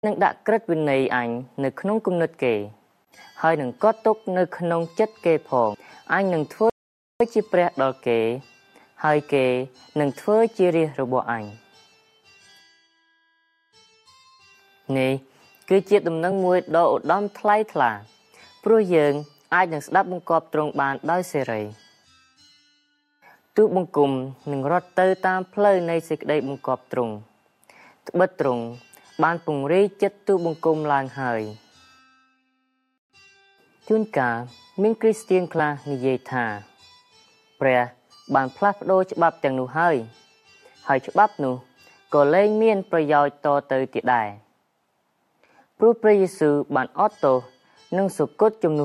នឹងដាក់ក្រឹតវិន័យអញនៅក្នុងគំនិតគេហើយនឹងកត់ទុកនៅក្នុងចិត្តគេផងអញនឹងធ្វើជាព្រះដល់គេហើយគេនឹងធ្វើជារាជរបស់អញនេះគឺជាដំណឹងមួយដ៏ឧត្តមថ្លៃថ្លាព្រោះយើងអាចនឹងស្ដាប់បង្គាប់ទ្រង់បានដោយសេរីទូបង្គំនឹងរត់ទៅតាមផ្លូវនៃសេចក្តីបង្គាប់ទ្រង់ត្បិតទ្រង់បានពង្រីកចិត្តទូបង្គំឡើងហើយជួនកាលមានគ្រីស្ទានខ្លះនិយាយថាព្រះបានផ្លាស់ប្ដូរច្បាប់ទាំងនោះហើយច្បាប់នោះក៏លែងមានប្រយោជន៍តទៅទៀតដែរព្រោះព្រះយេស៊ូវបានអត់ទោសនិងសុគតជំនួស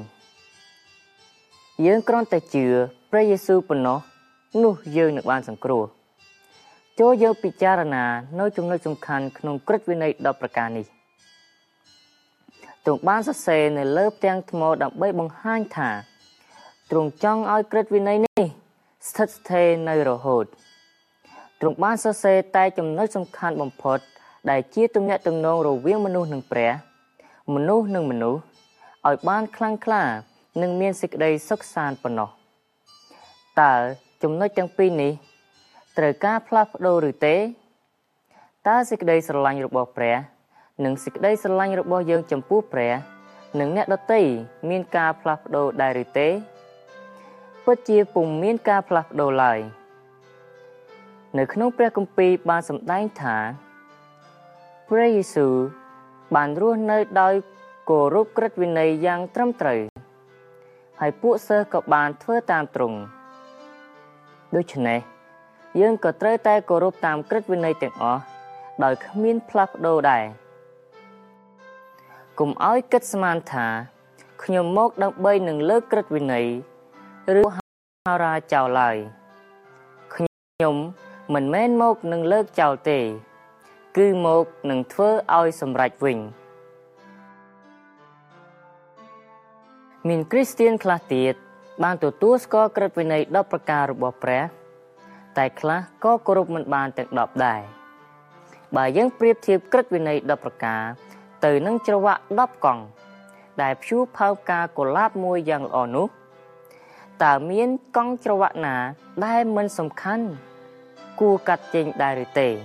យើងគ្រាន់តែជឿព្រះយេស៊ូវប៉ុណ្ណោះនោះយើងនឹងបានសង្គ្រោះចូលយកពិចារណានៅចំណុចសំខាន់ក្នុងក្រឹតវិន័យ10ប្រការនេះទ្រង់បានសរសេរនៅលើផ្ទាំងថ្មដើម្បីបង្ហាញថាទ្រង់ចង់ឲ្យក្រឹតវិន័យនេះស្ថិតស្ថេរនៅរហូតទ្រង់បានសរសេរតែចំណុចសំខាន់បំផុតដែលជាទំនាក់ទំនងរវាងមនុស្សនិងព្រះមនុស្សនិងមនុស្សឲ្យបានខ្លាំងក្លានិងមានសេចក្តីសុខសាន្តប៉ុណ្ណោះតើចំណុចទាំងពីរនេះត្រូវការផ្លាស់ប្ដូរឬទេតើសេចក្តីស្រឡាញ់របស់ព្រះនិងសេចក្តីស្រឡាញ់របស់យើងចំពោះព្រះនិងអ្នកដទៃមានការផ្លាស់ប្ដូរដែរឬទេពិតជាពុំមានការផ្លាស់ប្ដូរឡើយនៅក្នុងព្រះគម្ពីរបានសម្ដែងថាព្រះយេស៊ូវបានរស់នៅដោយគោរពក្រឹតវិន័យយ៉ាងត្រឹមត្រូវហើយពួកសិស្សក៏បានធ្វើតាមទ្រង់ដូច្នេះយើងក៏ត្រូវតែគោរពតាមក្រឹតវិន័យទាំងអស់ដោយគ្មានផ្លាស់ប្ដូរដែរកុំឲ្យគិតស្មានថាខ្ញុំមកដើម្បីនឹងលើកក្រឹតវិន័យឬហោរាចោលឡើយខ្ញុំមិនមែនមកនឹងលើកចោលទេគឺមកនឹងធ្វើឲ្យសម្រេចវិញមានគ្រីស្ទានខ្លះទៀតបានទទួលស្គាល់ក្រឹតវិន័យ10ប្រការរបស់ព្រះតែខ្លះក៏គោរពមិនបានទាំង10ដែរបើយើងប្រៀបធៀបក្រឹតវិន័យ10ប្រការទៅនឹងច្រវាក់10កង់ដែលព្យួរផើផ្កាកុលាបមួយយ៉ាងល្អនោះតើមានកង់ច្រវាក់ណាដែលមិនសំខាន់គួរកាត់ចេញដែរឬទេ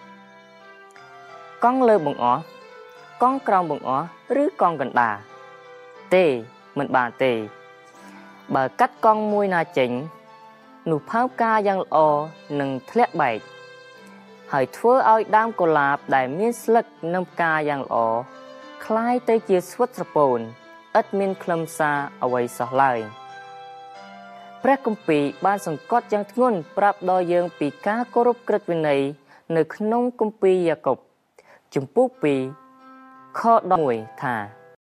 កង់លើបង្អស់កង់ក្រោមបង្អស់ឬកង់កណ្ដាលទេមិនបានទេបើកាត់កង់មួយណាចេញនោះផើផ្កាយ៉ាងល្អនឹងធ្លាក់បែកហើយធ្វើឲ្យដើមកុលាបដែលមានស្លឹកនិងផ្កាយ៉ាងល្អคล้ายទៅជាស្វិតស្រពោនឥតមានខ្លឹមសារអ្វីសោះឡើយព្រះគម្ពីរបានសង្កត់យ៉ាងធ្ងន់ប្រាប់ដល់យើងពីការគោរពក្រឹតវិន័យនៅក្នុងគម្ពីរយ៉ាកុបជំពូក2ខ11ថា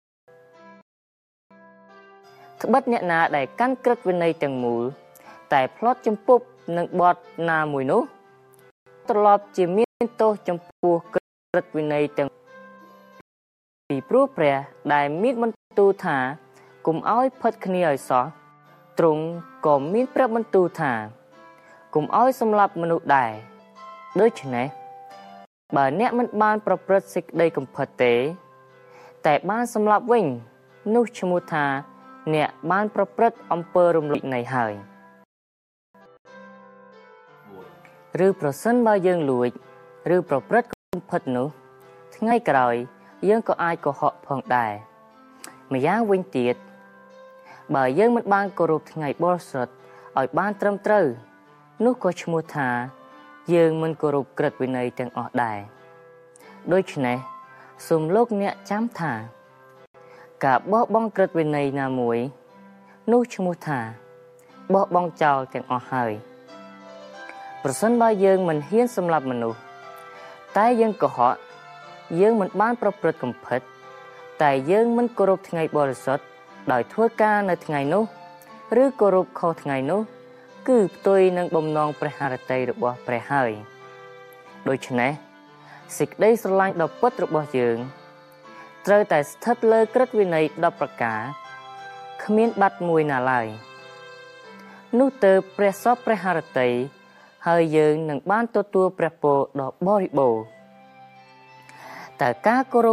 ត្បិតអ្នកណាដែលកាន់ក្រឹតវិន័យទាំងមូលតែផ្លត់ជំពប់នឹងបទណាមួយនោះត្រឡប់ជាមានទោសចំពោះក្រឹតវិន័យទាំងពីព្រោះព្រះដែលមានបន្ទូលថាកុំឲ្យផិតគ្នាឲ្យសោះទ្រង់ក៏មានព្រះបន្ទូលថាកុំឲ្យសម្លាប់មនុស្សដែរដូច្នេះបើអ្នកមិនបានប្រព្រឹត្តសេចក្តីកំផិតទេតែបានសម្លាប់វិញនោះឈ្មោះថាអ្នកបានប្រព្រឹត្តអំពើរំលឹកនៃហើយឬប្រសិនបើយើងលួចឬប្រព្រឹត្តកំផិតនោះថ្ងៃក្រោយយើងក៏អាចកុហកផងដែរម្យ៉ាងវិញទៀតបើយើងមិនបានគោរពថ្ងៃបរិសុទ្ធឲ្យបានត្រឹមត្រូវនោះក៏ឈ្មោះថាយើងមិនគោរពក្រឹតវិន័យទាំងអស់ដែរដូច្នេះសូមលោកអ្នកចាំថាការបោះបង់ក្រឹតវិន័យណាមួយនោះឈ្មោះថាបោះបង់ចោលទាំងអស់ហើយប្រសិនបើយើងមិនហ៊ានសម្លាប់មនុស្សតែយើងកុហកយើងមិនបានប្រព្រឹត្តកំផិតតែយើងមិនគោរពថ្ងៃបរិសុទ្ធដោយធ្វើការនៅថ្ងៃនោះឬគោរពខុសថ្ងៃនោះគឺផ្ទុយនឹងបំណងព្រះハរតីរបស់ព្រះហើយដូច្នេះសេចក្តីស្រឡាញ់ដ៏ពិតរបស់យើងត្រូវតែស្ថិតលើក្រឹតវិន័យ10ប្រការគ្មានបាត់មួយណាឡើយនោះទើបព្រះសពព្រះハរតីហើយយើងនឹងបានទទួលព្រះពរដ៏បរិបូរណ៍តើការគោរព